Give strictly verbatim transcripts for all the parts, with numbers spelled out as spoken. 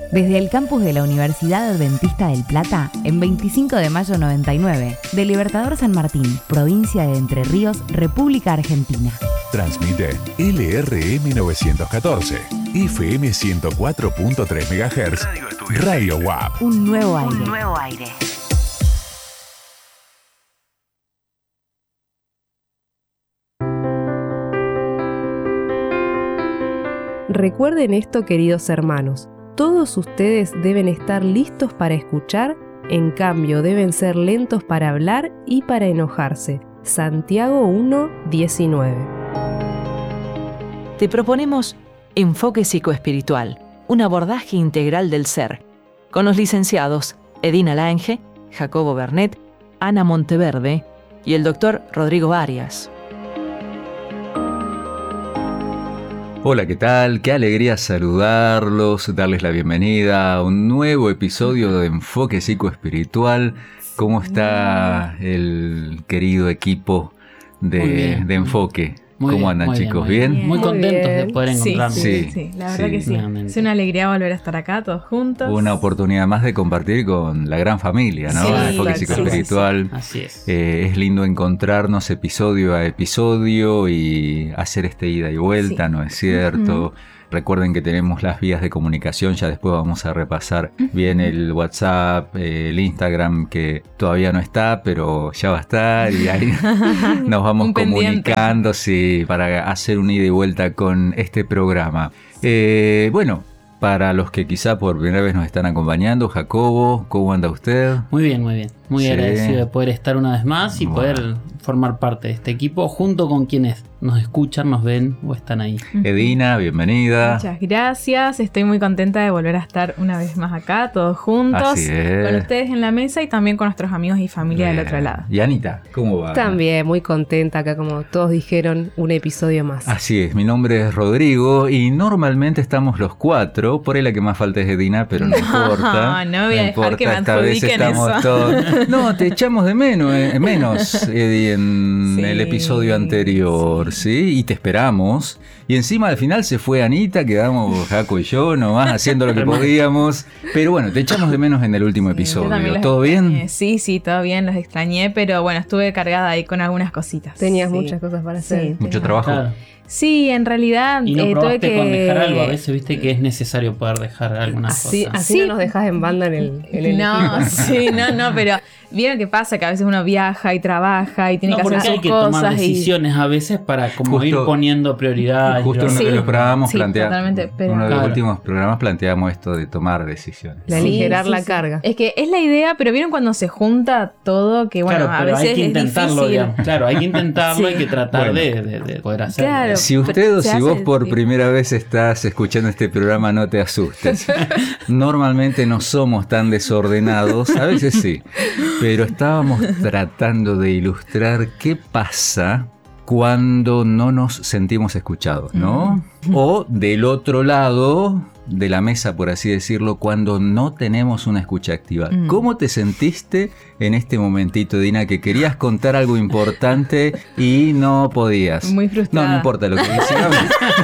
Desde el campus de la Universidad Adventista del Plata, en veinticinco de mayo noventa y nueve, de Libertador San Martín, provincia de Entre Ríos, República Argentina. Transmite L R M novecientos catorce, F M ciento cuatro punto tres megahertz, Radio W A P. Un nuevo aire. Un nuevo aire. Recuerden esto, queridos hermanos. Todos ustedes deben estar listos para escuchar, en cambio deben ser lentos para hablar y para enojarse. Santiago uno, diecinueve. Te proponemos Enfoque Psicoespiritual, un abordaje integral del ser, con los licenciados Edina Lange, Jacobo Bernet, Ana Monteverde y el doctor Rodrigo Arias. Hola, ¿qué tal? Qué alegría saludarlos, darles la bienvenida a un nuevo episodio de Enfoque Psicoespiritual. ¿Cómo está el querido equipo de, de Enfoque? Muy ¿Cómo bien, andan, muy chicos? Bien, ¿Bien? muy, Muy bien. muy contentos bien. de poder encontrarnos. Sí, Sí, sí, la verdad sí. que sí. Nuevamente. Es una alegría volver a estar acá todos juntos. Una oportunidad más de compartir con la gran familia, ¿no? Sí, Enfoque sí, Psicoespiritual. Así es. Eh, es lindo encontrarnos episodio a episodio y hacer este ida y vuelta, Sí. ¿no es cierto? Uh-huh. Recuerden que tenemos las vías de comunicación, ya después vamos a repasar uh-huh. bien el WhatsApp, eh, el Instagram, que todavía no está, pero ya va a estar, y ahí nos vamos comunicando, sí, para hacer un ida y vuelta con este programa. Eh, bueno, para los que quizá por primera vez nos están acompañando, Jacobo, ¿cómo anda usted? Muy bien, muy bien. Muy Sí. agradecido de poder estar una vez más y Bueno. poder formar parte de este equipo junto con quienes nos escuchan, nos ven o están ahí. Edina, bienvenida. Muchas gracias. Estoy muy contenta de volver a estar una vez más acá, todos juntos, Así es. con ustedes en la mesa y también con nuestros amigos y familia del otro lado. Y Anita, ¿cómo va? También muy contenta acá, como todos dijeron, un episodio más. Así es, mi nombre es Rodrigo y normalmente estamos los cuatro, por ahí la que más falta es Edina, pero no importa. No voy a dejar que me esta vez adjudiquen estamos eso. todos. No, te echamos de menos, eh, menos Edi, en Sí, el episodio anterior, ¿sí? Y te esperamos. Y encima al final se fue Anita, quedamos Jaco y yo nomás haciendo lo que podíamos. Pero bueno, te echamos de menos en el último Sí, yo episodio. también los ¿Todo extrañé. bien? Sí, sí, todo bien, los extrañé, pero bueno, estuve cargada ahí con algunas cositas. Tenías Sí. muchas cosas para hacer. Sí. Mucho trabajo. Claro. Sí, en realidad Y no eh, tuve probaste que... con dejar algo. A veces viste que es necesario poder dejar algunas Así, cosas. así Sí. no nos dejas en banda en el, en el No, equipo. sí, no, no, pero vieron que pasa que a veces uno viaja y trabaja y tiene No, que porque hacer hay sus que cosas tomar y... decisiones a veces para como Justo- ir poniendo prioridades. Justo uno Sí. de los programas Sí, plantea, totalmente, pero- uno de los Claro. últimos programas planteamos esto de tomar decisiones. La Sí, aligerar sí, la sí. carga. Es que es la idea, pero vieron cuando se junta todo, que bueno, claro, a pero veces hay que es intentarlo, difícil. digamos. Claro, hay que intentarlo, Sí. hay que tratar Bueno. de, de- de poder hacerlo. Claro. Si usted o se si hace vos por difícil. primera vez estás escuchando este programa, no te asustes. Normalmente no somos tan desordenados, a veces sí, pero estábamos tratando de ilustrar qué pasa cuando no nos sentimos escuchados, ¿no? O del otro lado de la mesa, por así decirlo, cuando no tenemos una escucha activa. Mm. ¿Cómo te sentiste en este momentito, Dina, que querías contar algo importante y no podías? Muy No, frustrada. no importa lo que hicieras.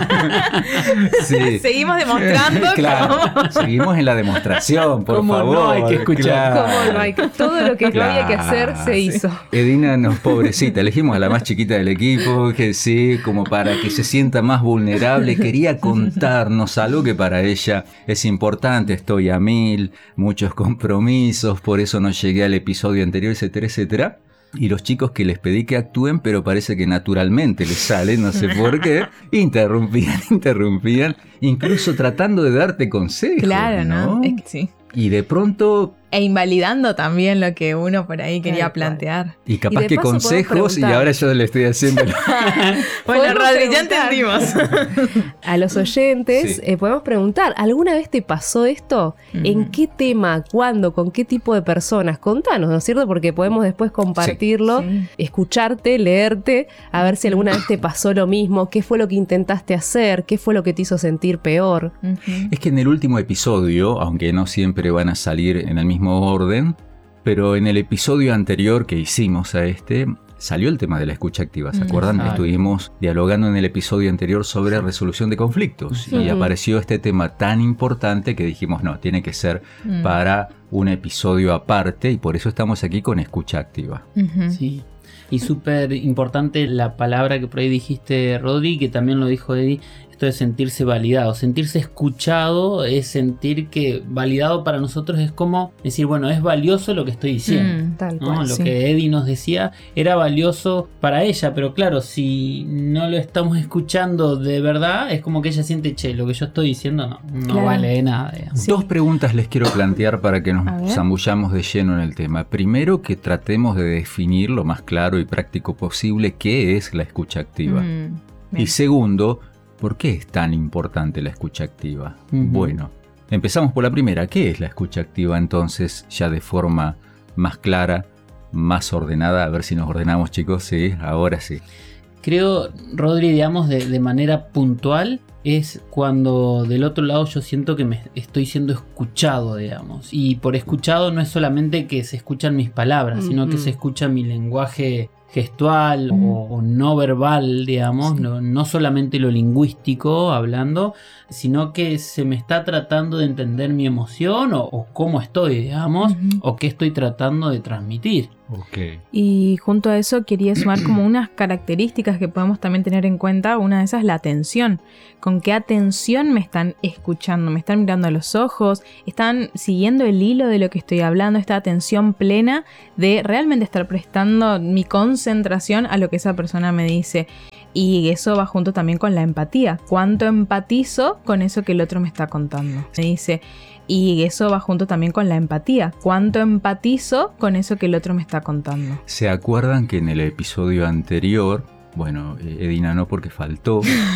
Sí. Seguimos demostrando Claro, cómo... seguimos en la demostración, por Cómo favor. no hay que escuchar. Claro. ¿Cómo no hay que- todo lo que no había que hacer se hizo. Edina nos, pobrecita, elegimos a la más chiquita del equipo, que sí, como para que se sienta más vulnerable, quería contarnos algo que para ella es importante. Estoy a mil, muchos compromisos, por eso no llegué al episodio anterior, etcétera, etcétera. Y los chicos que les pedí que actúen, pero parece que naturalmente les sale, no sé por qué, interrumpían, interrumpían, incluso tratando de darte consejos, Claro, ¿no? ¿no? Es que sí. Y de pronto, E invalidando también lo que uno por ahí quería Tal cual. plantear. y capaz de que paso podemos consejos, y preguntar. ahora yo le estoy haciendo... Bueno, Podemos Rodri, ya preguntar. entendimos. A los oyentes Sí. eh, podemos preguntar, ¿alguna vez te pasó esto? ¿En qué tema? ¿Cuándo? ¿Con qué tipo de personas? Contanos, ¿no es cierto? Porque podemos después compartirlo, Sí. escucharte, leerte, a ver si alguna vez te pasó lo mismo, qué fue lo que intentaste hacer, qué fue lo que te hizo sentir peor. Ujú. Es que en el último episodio, aunque no siempre van a salir en el mismo orden, pero en el episodio anterior que hicimos a este, salió el tema de la escucha activa. ¿Se acuerdan? Exacto. Estuvimos dialogando en el episodio anterior sobre resolución de conflictos Sí. y apareció este tema tan importante que dijimos, no, tiene que ser Mm. para un episodio aparte y por eso estamos aquí con escucha activa. Ujú. Sí. Y súper importante la palabra que por ahí dijiste, Rodri, que también lo dijo Eddie, esto de sentirse validado. Sentirse escuchado es sentir que validado para nosotros es como decir, bueno, es valioso lo que estoy diciendo. Mm, tal ¿no? cual, Lo sí. que Eddie nos decía era valioso para ella, pero claro, si no lo estamos escuchando de verdad, es como que ella siente, che, lo que yo estoy diciendo no, no Claro. vale de nada. Digamos. Sí. Dos preguntas les quiero plantear para que A nos ver. zambullamos de lleno en el tema. Primero, que tratemos de definir lo más claro y práctico posible qué es la escucha activa. Mm, Y bien. segundo, ¿por qué es tan importante la escucha activa? Ujú. Bueno, empezamos por la primera. ¿Qué es la escucha activa entonces, ya de forma más clara, más ordenada? A ver si nos ordenamos, chicos. Sí, ahora sí. Creo, Rodri, digamos, de, de manera puntual, es cuando del otro lado yo siento que me estoy siendo escuchado, digamos. Y por escuchado no es solamente que se escuchan mis palabras, sino que Mm-mm. se escucha mi lenguaje gestual o, o no verbal, digamos, Sí. no, no solamente lo lingüístico hablando, sino que se me está tratando de entender mi emoción o, o cómo estoy, digamos, Ujú. o qué estoy tratando de transmitir. Ok. Y junto a eso quería sumar como unas características que podemos también tener en cuenta. Una de esas es la atención. ¿Con qué atención me están escuchando? ¿Me están mirando a los ojos? ¿Están siguiendo el hilo de lo que estoy hablando? Esta atención plena de realmente estar prestando mi concentración a lo que esa persona me dice. Y eso va junto también con la empatía. ¿Cuánto empatizo con eso que el otro me está contando? Me dice... Y eso va junto también con la empatía. ¿Cuánto empatizo con eso que el otro me está contando? ¿Se acuerdan que en el episodio anterior, bueno, eh, Edina no porque faltó,